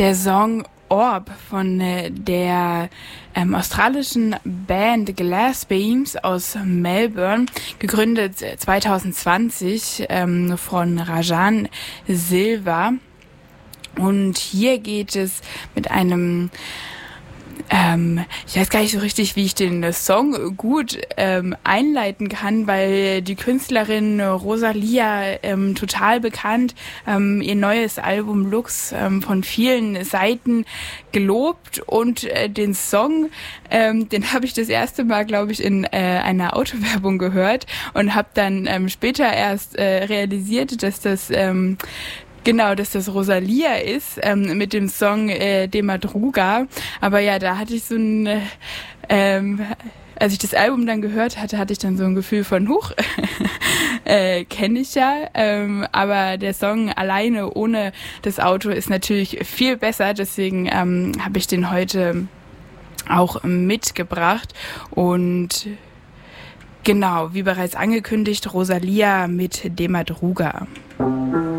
Der Song Orb von der australischen Band Glass Beams aus Melbourne, gegründet 2020 von Rajan Silva. Und hier geht es mit einem ich weiß gar nicht so richtig, wie ich den Song gut einleiten kann, weil die Künstlerin Rosalia total bekannt, ihr neues Album Lux von vielen Seiten gelobt und den Song, den habe ich das erste Mal, glaube ich, in einer Autowerbung gehört und habe dann später erst realisiert, dass das Rosalia ist, mit dem Song De Madruga. Aber ja, da hatte ich so ein, als ich das Album dann gehört hatte, hatte ich dann so ein Gefühl von, huch, kenne ich ja. Aber der Song alleine ohne das Auto ist natürlich viel besser. Deswegen habe ich den heute auch mitgebracht. Und genau, wie bereits angekündigt, Rosalia mit De Madruga.